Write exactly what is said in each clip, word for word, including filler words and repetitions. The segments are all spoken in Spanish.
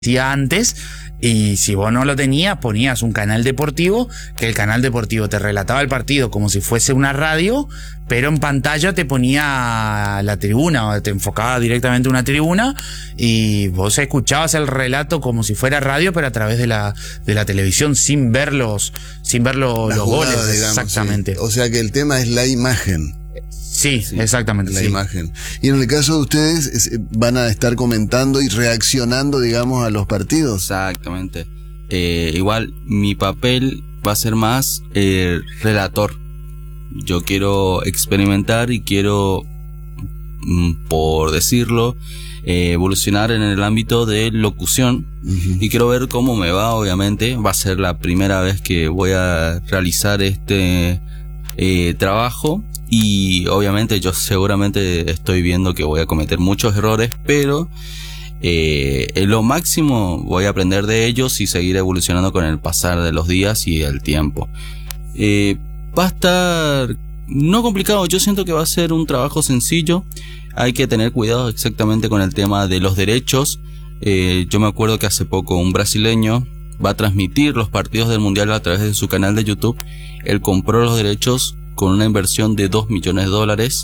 hacía antes, y si vos no lo tenías, ponías un canal deportivo, que el canal deportivo te relataba el partido como si fuese una radio, pero en pantalla te ponía la tribuna, o te enfocaba directamente una tribuna, y vos escuchabas el relato como si fuera radio, pero a través de la, de la televisión, sin ver los, sin ver los, los jugada, goles. digamos, exactamente. Sí. O sea que el tema es la imagen. Sí, sí, exactamente. La sí. imagen. Y en el caso de ustedes, es, van a estar comentando y reaccionando, digamos, a los partidos. Exactamente. Eh, igual, mi papel va a ser más eh, relator. Yo quiero experimentar y quiero, por decirlo, eh, evolucionar en el ámbito de locución. Uh-huh. Y quiero ver cómo me va, obviamente. Va a ser la primera vez que voy a realizar este eh, trabajo. Y obviamente yo seguramente estoy viendo que voy a cometer muchos errores, pero eh, en lo máximo voy a aprender de ellos y seguir evolucionando con el pasar de los días y el tiempo. Eh, va a estar no complicado, yo siento que va a ser un trabajo sencillo. Hay que tener cuidado exactamente con el tema de los derechos. Eh, yo me acuerdo que hace poco un brasileño va a transmitir los partidos del Mundial a través de su canal de YouTube. Él compró los derechos con una inversión de dos millones de dólares,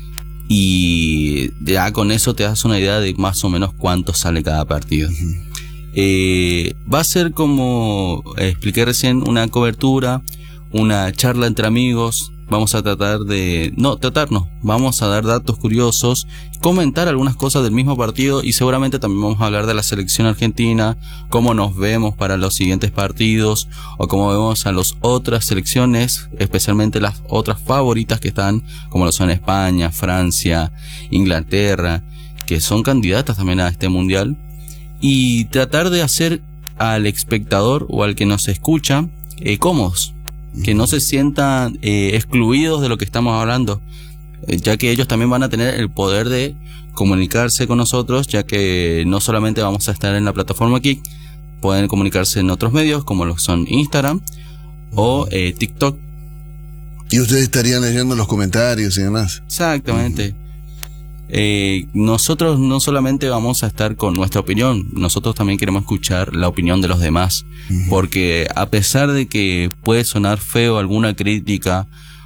y ya con eso te das una idea de más o menos cuánto sale cada partido. Uh-huh. Eh, va a ser, como expliqué recién, una cobertura, una charla entre amigos. Vamos a tratar de... No, tratarnos. Vamos a dar datos curiosos, comentar algunas cosas del mismo partido, y seguramente también vamos a hablar de la selección argentina, cómo nos vemos para los siguientes partidos, o cómo vemos a las otras selecciones, especialmente las otras favoritas que están, como lo son España, Francia, Inglaterra, que son candidatas también a este mundial, y tratar de hacer al espectador o al que nos escucha eh, cómodos. Que no se sientan eh, excluidos de lo que estamos hablando, eh, ya que ellos también van a tener el poder de comunicarse con nosotros, ya que no solamente vamos a estar en la plataforma Kik, pueden comunicarse en otros medios como lo son Instagram o eh, TikTok. Y ustedes estarían leyendo los comentarios y demás. Exactamente. Uh-huh. Eh, nosotros no solamente vamos a estar con nuestra opinión, nosotros también queremos escuchar la opinión de los demás, uh-huh. Porque a pesar de que puede sonar feo alguna crítica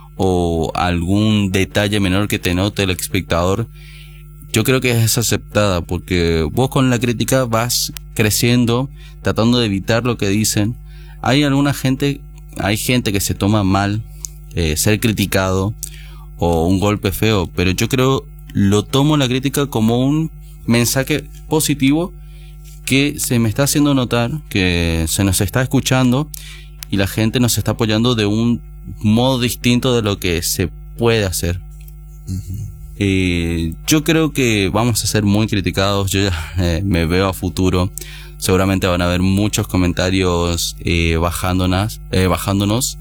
o algún detalle menor que te note el espectador, yo creo que es aceptada, porque vos con la crítica vas creciendo, tratando de evitar lo que dicen. Hay alguna gente, hay gente que se toma mal eh, ser criticado o un golpe feo, pero yo creo lo tomo la crítica como un mensaje positivo que se me está haciendo notar, que se nos está escuchando y la gente nos está apoyando de un modo distinto de lo que se puede hacer. Uh-huh. Eh, yo creo que vamos a ser muy criticados. Yo ya eh, me veo a futuro. Seguramente van a haber muchos comentarios eh, bajándonos, eh, bajándonos.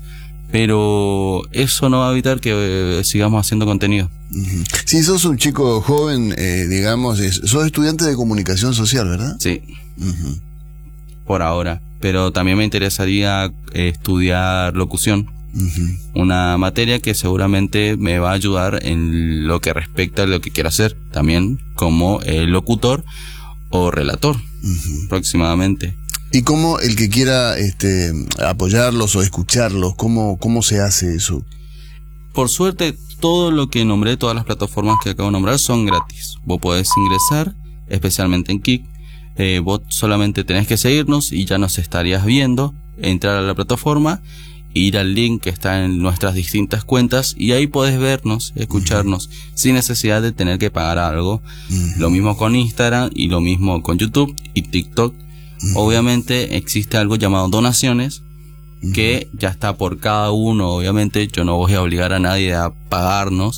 Pero eso no va a evitar que eh, sigamos haciendo contenido. Uh-huh. Si sos un chico joven, eh, digamos, es, sos estudiante de comunicación social, ¿verdad? Sí. Uh-huh. Por ahora. Pero también me interesaría eh, estudiar locución. Uh-huh. Una materia que seguramente me va a ayudar en lo que respecta a lo que quiero hacer. También como eh, locutor o relator, uh-huh. Próximamente. ¿Y cómo el que quiera este, apoyarlos o escucharlos, cómo, cómo se hace eso? Por suerte, todo lo que nombré, todas las plataformas que acabo de nombrar son gratis. Vos podés ingresar, especialmente en Kik. Eh, vos solamente tenés que seguirnos y ya nos estarías viendo, entrar a la plataforma, ir al link que está en nuestras distintas cuentas y ahí podés vernos, escucharnos, uh-huh. sin necesidad de tener que pagar algo. Uh-huh. Lo mismo con Instagram y lo mismo con YouTube y TikTok. Uh-huh. Obviamente existe algo llamado donaciones, uh-huh. que ya está por cada uno. Obviamente yo no voy a obligar a nadie a pagarnos,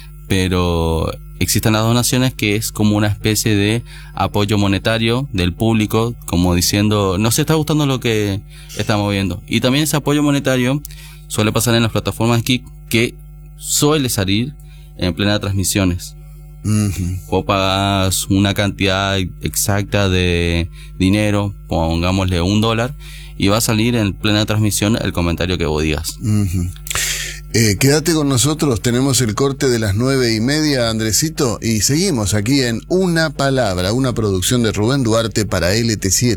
pero existen las donaciones, que es como una especie de apoyo monetario del público, como diciendo, nos está gustando lo que estamos viendo. Y también ese apoyo monetario suele pasar en las plataformas Kik, que suele salir en plena transmisiones. Uh-huh. Vos pagas una cantidad exacta de dinero, pongámosle un dólar, y va a salir en plena transmisión el comentario que vos digas. Uh-huh. Eh, quédate con nosotros, tenemos el corte de las nueve y media, Andresito, y seguimos aquí en Una Palabra, una producción de Rubén Duarte para L T siete.